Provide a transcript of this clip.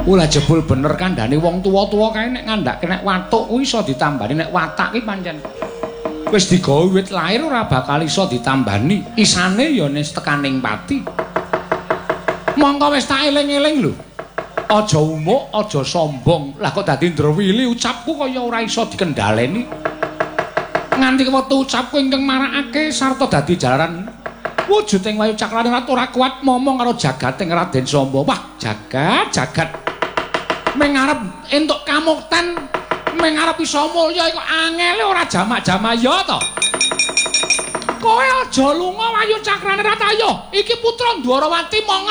Ora jebul bener kandhane wong tuwa-tuwa kae nek ngandhake nek watuk kuwi iso ditambani nek watak ki pancen wis digawe wit lair ora bakal iso ditambani. Isane ya nis tekaning pati. Mongko wis tak eling-eling lho. Aja umuk, aja sombong. Lah kok dadi ndrewili ucapku kaya ora iso dikendhaleni. Nganti wektu ucapku ingkang marakake sarta dadi jalaran wujuding Wayu Cakrane Ratu ora kuat momong karo jagating Raden Samba. Wah, jagat. Ming arep entuk kamukten, ming arep iso mulya iku angele ora jamak-jamak ya to. Kowe aja lunga Wayu Cakrane Ratu ayo. Iki putra Dwarawati mong